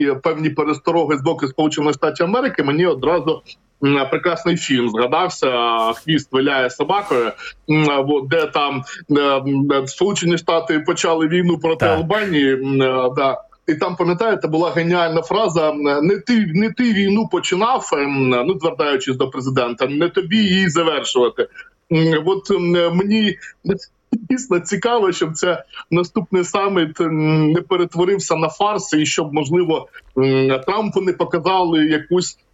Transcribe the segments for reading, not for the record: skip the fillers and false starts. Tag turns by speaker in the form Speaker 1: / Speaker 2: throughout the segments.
Speaker 1: певні перестороги з боку Сполучених Штатів Америки, мені одразу прекрасний фільм згадався «Хвіст виляє собакою», де там Сполучені Штати почали війну проти Албанії. І там, пам'ятаєте, була геніальна фраза: не ти війну починав, звертаючись до президента, не тобі її завершувати. От мені дійсно цікаво, щоб це наступний саміт не перетворився на фарс, і щоб, можливо, Трампу не показали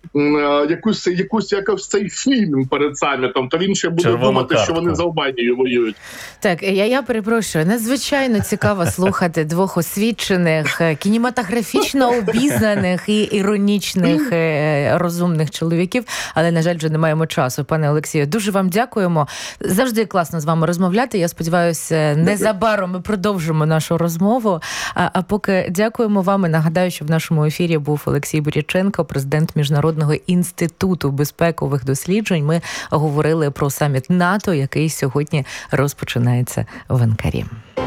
Speaker 1: якийсь цей фільм перед самітом, то він ще буде думати, що вони з Албанією воюють.
Speaker 2: Так, я перепрошую, надзвичайно цікаво слухати двох освічених, кінематографічно обізнаних і іронічних, розумних чоловіків, але, на жаль, вже не маємо часу. Пане Олексію, дуже вам дякуємо. Завжди класно з вами розмовляти. Я сподіваюся, незабаром ми продовжимо нашу розмову. А поки дякуємо вам і нагадаю, що в нашому ефірі був Олексій Буряченко, президент Міжнародного інституту безпекових досліджень. Ми говорили про саміт НАТО, який сьогодні розпочинається в Анкарі.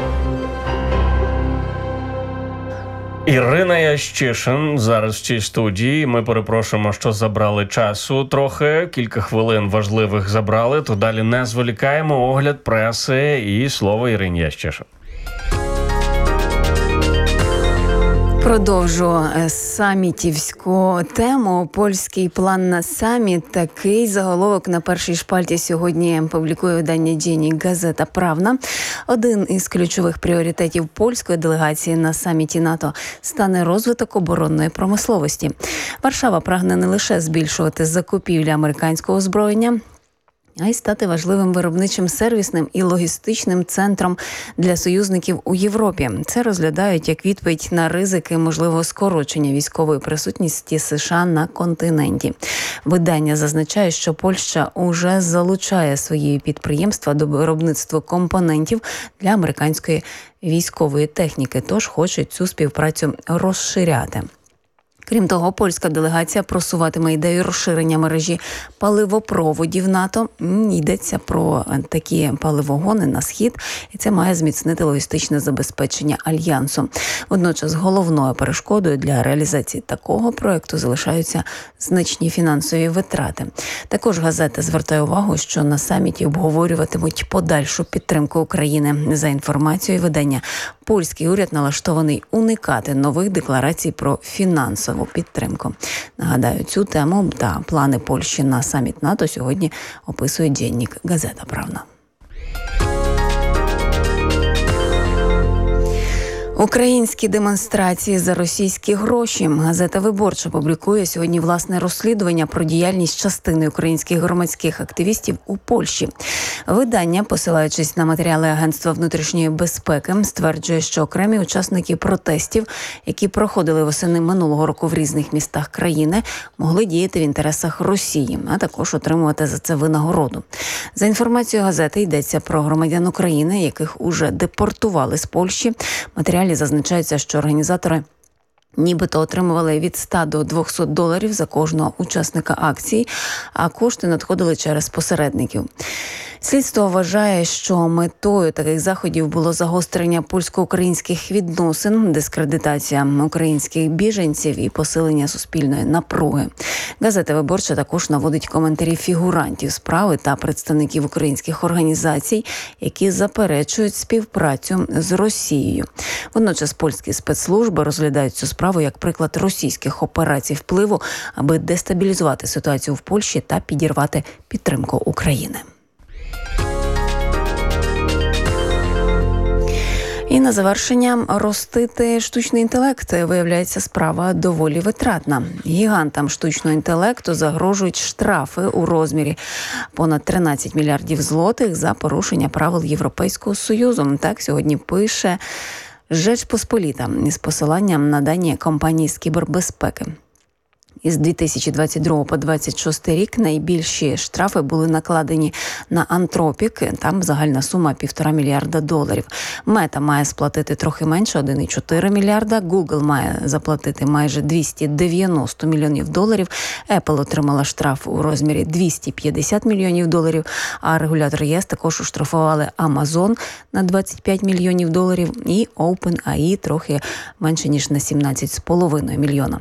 Speaker 3: Ірина Ящишин зараз в цій студії. Ми перепрошуємо, що забрали часу трохи. Кілька хвилин важливих забрали, то далі не зволікаємо. Огляд преси і слово Ірині Ящишин.
Speaker 4: Продовжу самітівську тему. Польський план на саміт. Такий заголовок на першій шпальті сьогодні публікує видання «Dziennik» газета «Правна». Один із ключових пріоритетів польської делегації на саміті НАТО стане розвиток оборонної промисловості. Варшава прагне не лише збільшувати закупівлі американського озброєння, а й стати важливим виробничим, сервісним і логістичним центром для союзників у Європі. Це розглядають як відповідь на ризики можливого скорочення військової присутності США на континенті. Видання зазначає, що Польща уже залучає свої підприємства до виробництва компонентів для американської військової техніки, тож хочуть цю співпрацю розширяти. Крім того, польська делегація просуватиме ідею розширення мережі паливопроводів НАТО. Йдеться про такі паливогони на схід, і це має зміцнити логістичне забезпечення Альянсу. Водночас головною перешкодою для реалізації такого проєкту залишаються значні фінансові витрати. Також газета звертає увагу, що на саміті обговорюватимуть подальшу підтримку України. За інформацією видання, польський уряд налаштований уникати нових декларацій про фінансову підтримку. Нагадаю, цю тему та плани Польщі на саміт НАТО сьогодні описує «Dziennik» газета «Правна». Українські демонстрації за російські гроші. Газета «Виборча» публікує сьогодні власне розслідування про діяльність частини українських громадських активістів у Польщі. Видання, посилаючись на матеріали Агентства внутрішньої безпеки, стверджує, що окремі учасники протестів, які проходили восени минулого року в різних містах країни, могли діяти в інтересах Росії, а також отримувати за це винагороду. За інформацією газети, йдеться про громадян України, яких уже депортували з Польщі. Матеріалі зазначається, що організатори нібито отримували від 100 до 200 доларів за кожного учасника акції, а кошти надходили через посередників. Слідство вважає, що метою таких заходів було загострення польсько-українських відносин, дискредитація українських біженців і посилення суспільної напруги. Газета «Виборча» також наводить коментарі фігурантів справи та представників українських організацій, які заперечують співпрацю з Росією. Водночас польські спецслужби розглядають цю справу як приклад російських операцій впливу, аби дестабілізувати ситуацію в Польщі та підірвати підтримку України. І на завершення, ростити штучний інтелект, виявляється, справа доволі витратна. Гігантам штучного інтелекту загрожують штрафи у розмірі понад 13 мільярдів злотих за порушення правил Європейського Союзу. Так сьогодні пише «Жеч Посполіта» із посиланням на дані компанії з кібербезпеки. Із 2022 по 2026 рік найбільші штрафи були накладені на Anthropic. Там загальна сума $1,5 мільярда. Мета має сплатити трохи менше, 1,4 мільярда. Google має заплатити майже $290 мільйонів. Apple отримала штраф у розмірі $250 мільйонів. А регулятор ЄС також оштрафували Amazon на $25 мільйонів і OpenAI трохи менше ніж на $17,5 мільйона.